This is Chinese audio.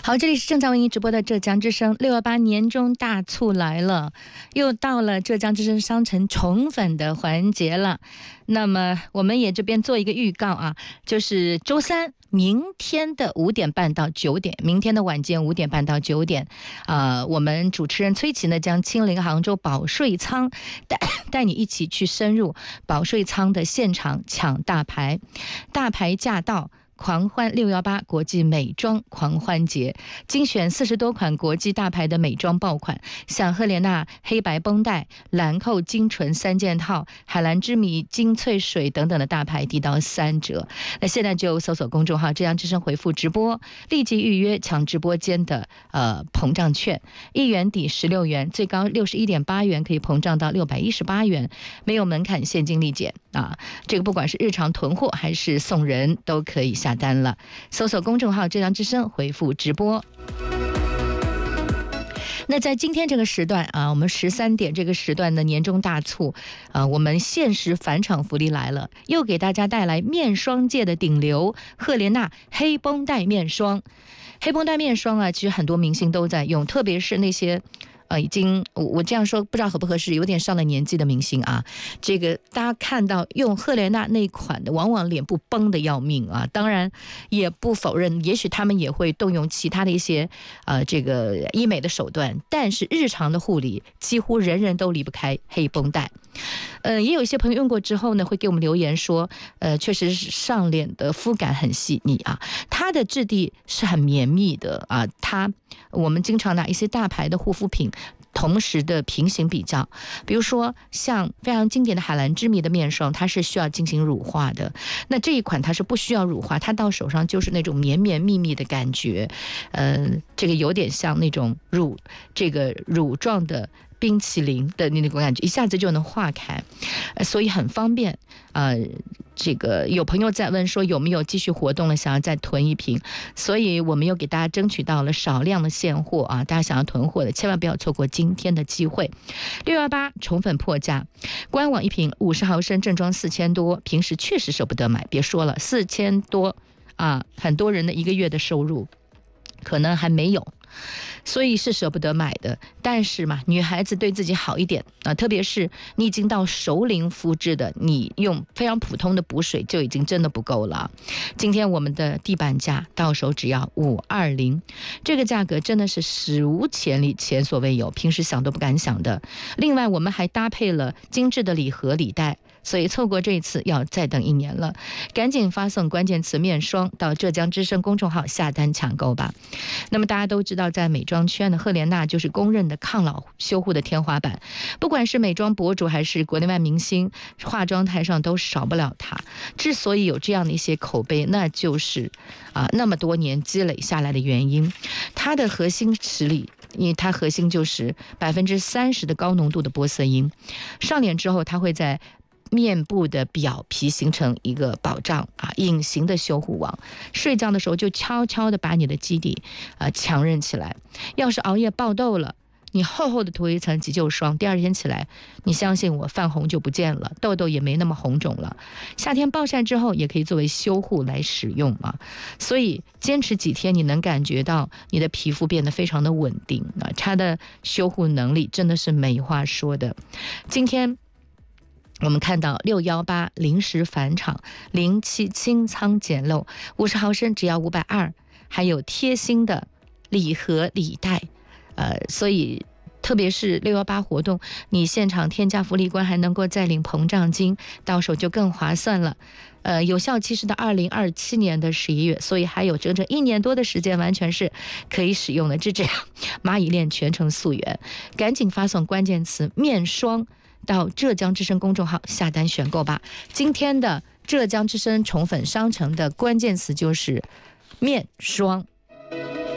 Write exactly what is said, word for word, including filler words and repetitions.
好，这里是正在为您直播的浙江之声六一八年中大促来了，又到了浙江之声商城宠粉的环节了。那么我们也这边做一个预告啊，就是周三明天的五点半到九点，明天的晚间五点半到九点，呃，我们主持人崔琦呢将亲临杭州保税仓，带带你一起去深入保税仓的现场抢大牌，大牌驾到。狂欢六一八国际美妆狂欢节，精选四十多款国际大牌的美妆爆款，像赫莲娜黑白绷带、兰蔻精纯三件套、海蓝之谜精粹水等等的大牌低到三折。那现在就搜索公众号浙江之声回复直播，立即预约抢直播间的呃膨胀券，一元抵十六元，最高六十一点八元，可以膨胀到六百一十八元，没有门槛，现金立减啊！这个不管是日常囤货还是送人，都可以下单了。搜索公众号浙江之声，回复直播。那在今天这个时段啊，我们十三点这个时段的年终大促啊，我们限时返场福利来了，又给大家带来面霜界的顶流赫莲娜黑绷带面霜。黑绷带面霜啊，其实很多明星都在用，特别是那些呃，已经我我这样说不知道合不合适，有点上了年纪的明星啊，这个大家看到用赫莲娜那一款的，往往脸部崩的要命啊。当然也不否认，也许他们也会动用其他的一些呃这个医美的手段，但是日常的护理几乎人人都离不开黑绷带。呃，也有一些朋友用过之后呢，会给我们留言说，呃，确实是上脸的肤感很细腻啊，它的质地是很绵密的啊。它我们经常拿一些大牌的护肤品同时的平行比较，比如说像非常经典的海蓝之谜的面霜，它是需要进行乳化的，那这一款它是不需要乳化，它到手上就是那种绵绵密密的感觉，呃，这个有点像那种乳这个乳状的冰淇淋的那种感觉，一下子就能化开，呃、所以很方便。呃，这个有朋友在问说有没有继续活动了，想要再囤一瓶，所以我们又给大家争取到了少量的现货啊！大家想要囤货的，千万不要错过今天的机会。六一八宠粉破价，官网一瓶五十毫升正装四千多，平时确实舍不得买，别说了，四千多啊，很多人的一个月的收入可能还没有。所以是舍不得买的，但是嘛，女孩子对自己好一点啊，特别是你已经到熟龄肤质的，你用非常普通的补水就已经真的不够了。今天我们的地板价到手只要五二零，这个价格真的是史无前例，前所未有，平时想都不敢想的。另外，我们还搭配了精致的礼盒礼袋。所以错过这一次要再等一年了，赶紧发送关键词面霜到浙江之声公众号下单抢购吧。那么大家都知道，在美妆圈的赫莲娜就是公认的抗老修护的天花板，不管是美妆博主还是国内外明星，化妆台上都少不了它。之所以有这样的一些口碑，那就是啊那么多年积累下来的原因。它的核心实力，因为它核心就是百分之三十的高浓度的玻色因，上脸之后它会在面部的表皮形成一个保障啊，隐形的修护网，睡觉的时候就悄悄的把你的基底啊强韧起来。要是熬夜爆痘了，你厚厚的涂一层急救霜，第二天起来，你相信我，泛红就不见了，痘痘也没那么红肿了。夏天暴晒之后也可以作为修护来使用啊，所以坚持几天，你能感觉到你的皮肤变得非常的稳定啊，它的修护能力真的是没话说的。今天我们看到六一八临时返场，零七清仓捡漏，五十毫升只要五百二，还有贴心的礼盒礼袋，呃，所以特别是六一八活动，你现场添加福利官还能够再领膨胀金，到手就更划算了。呃，有效期是到二零二七年的十一月，所以还有整整一年多的时间，完全是可以使用的。就这样，蚂蚁链全程溯源，赶紧发送关键词面霜到浙江之声公众号下单选购吧。今天的浙江之声宠粉商城的关键词就是面霜。